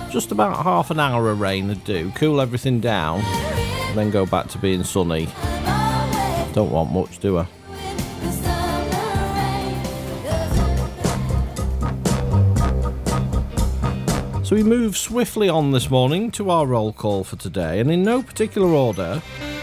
just about half an hour of rain would do, cool everything down, and then go back to being sunny. Don't want much, do I? So we move swiftly on this morning to our roll call for today, and in no particular order.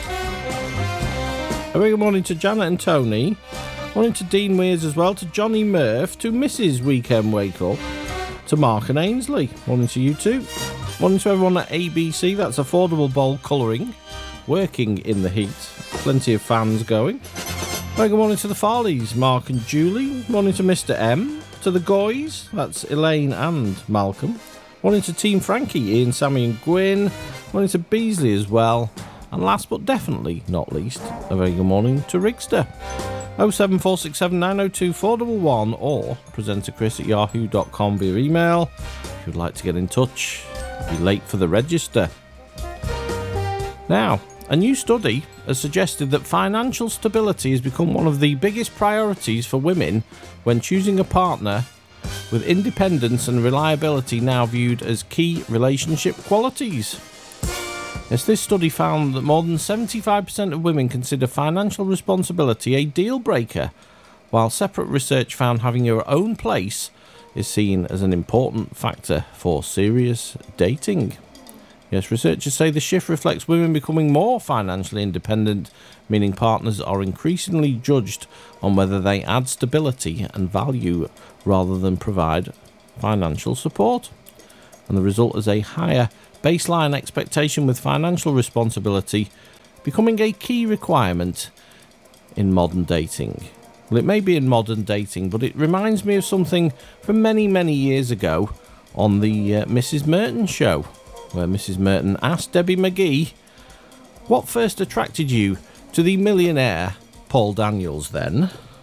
A very good morning to Janet and Tony, morning to Dean Weirs as well, to Johnny Murph, to Mrs. Weekend Wake Up, to Mark and Ainsley, morning to you too. Morning to everyone at ABC, that's Affordable Bowl Colouring, working in the heat, plenty of fans going. Very good morning to the Farleys, Mark and Julie, morning to Mr. M, to the Goys, that's Elaine and Malcolm. Morning to Team Frankie, Ian, Sammy and Gwyn. Morning to Beasley as well. And last but definitely not least, a very good morning to Rigster. 07467 902 411 or presenterchris@yahoo.com via email if you'd like to get in touch. Be late for the register. Now, a new study has suggested that financial stability has become one of the biggest priorities for women when choosing a partner, with independence and reliability now viewed as key relationship qualities. Yes, this study found that more than 75% of women consider financial responsibility a deal breaker, while separate research found having your own place is seen as an important factor for serious dating. Yes, researchers say the shift reflects women becoming more financially independent, meaning partners are increasingly judged on whether they add stability and value rather than provide financial support. And the result is a higher baseline expectation, with financial responsibility becoming a key requirement in modern dating. Well, it may be in modern dating, but it reminds me of something from many, many years ago on the Mrs. Merton show, where Mrs. Merton asked Debbie McGee, what first attracted you to the millionaire Paul Daniels then?